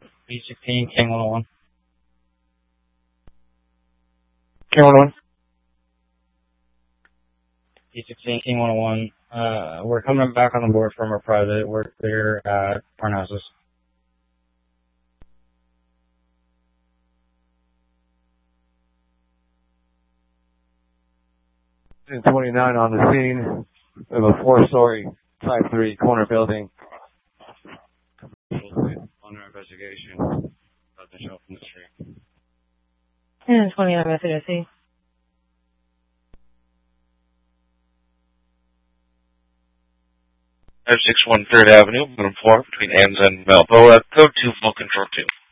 B16, King 101. King 101. B16, King 101. We're coming back on the board from our private. We're clear at Parnassus. 29 on the scene of a 4-story Type 3 corner building. Under investigation. Nothing show from the street. And 29 method I see. F61 3rd Avenue, Moon 4, between Anza and Balboa, code 2, full control 2.